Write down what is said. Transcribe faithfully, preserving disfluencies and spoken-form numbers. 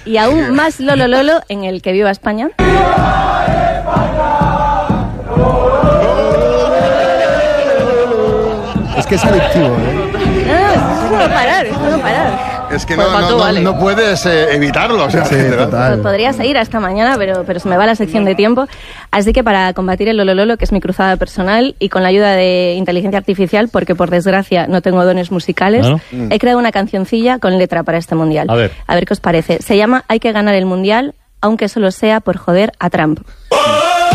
Y aún más Lolo Lolo en el Que Viva España. Es que es adictivo, ¿eh? No, no, es no parar, es no parar. Es que Pues no, no, no, vale. no puedes eh, evitarlo. O sea, Sí, total. Podría seguir hasta mañana, pero, pero se me va la sección de tiempo. Así que para combatir el Lolo Lolo, que es mi cruzada personal, y con la ayuda de inteligencia artificial, porque por desgracia no tengo dones musicales, Claro. he creado una cancioncilla con letra para este mundial. A ver. A ver qué os parece. Se llama Hay que ganar el mundial, aunque solo sea por joder a Trump.